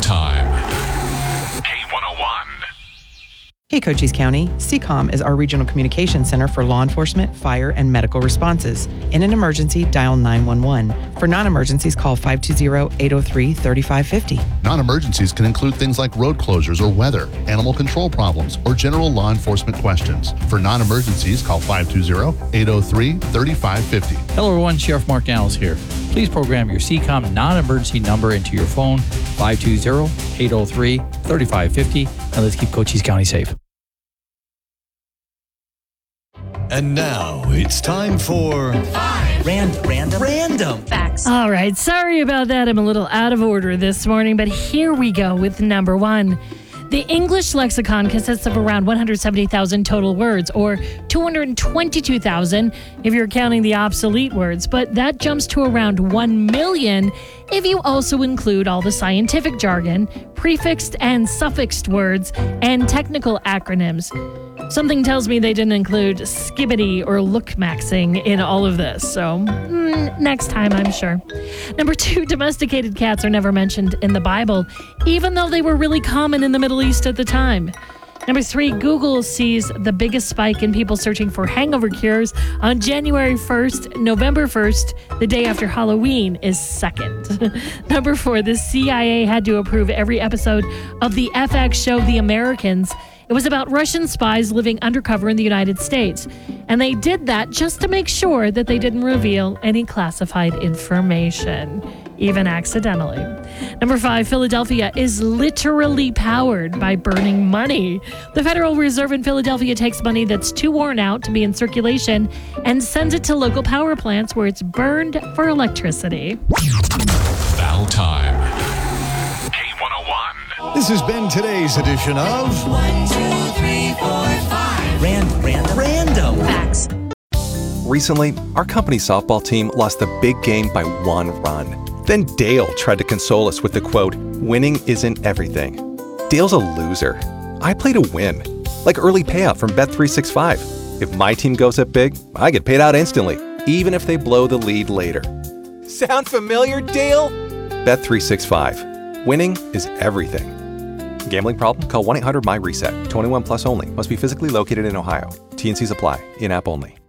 Time. K101. Hey, Cochise County. CCOM is our regional communication center for law enforcement, fire, and medical responses. In an emergency, dial 911. For non-emergencies, call 520-803-3550. Non-emergencies can include things like road closures or weather, animal control problems, or general law enforcement questions. For non-emergencies, call 520-803-3550. Hello everyone, Sheriff Mark Niles here. Please program your CCOM non-emergency number into your phone, 520-803-3550, and let's keep Cochise County safe. And now it's time for Random facts. All right, sorry about that. I'm a little out of order this morning, but here we go with number one. The English lexicon consists of around 170,000 total words, or 222,000 if you're counting the obsolete words, but that jumps to around 1 million if you also include all the scientific jargon, prefixed and suffixed words, and technical acronyms. Something tells me they didn't include skibbity or look-maxing in all of this, so next time, I'm sure. Number two, domesticated cats are never mentioned in the Bible, even though they were really common in the Middle East at the time. Number three, Google sees the biggest spike in people searching for hangover cures on January 1st. November 1st, the day after Halloween, is second. Number four, the CIA had to approve every episode of the FX show The Americans. It was about Russian spies living undercover in the United States. And they did that just to make sure that they didn't reveal any classified information, even accidentally. Number five, Philadelphia is literally powered by burning money. The Federal Reserve in Philadelphia takes money that's too worn out to be in circulation and sends it to local power plants where it's burned for electricity. Battle Time. K101. This has been today's edition of 1, 2, 3, 4, 5. Random facts. Recently, our company softball team lost the big game by 1 run. Then Dale tried to console us with the quote, "Winning isn't everything." Dale's a loser. I play to win. Like early payout from Bet365. If my team goes up big, I get paid out instantly, even if they blow the lead later. Sound familiar, Dale? Bet365. Winning is everything. Gambling problem? Call 1-800-MY-RESET. 21 plus only. Must be physically located in Ohio. T&Cs apply. In-app only.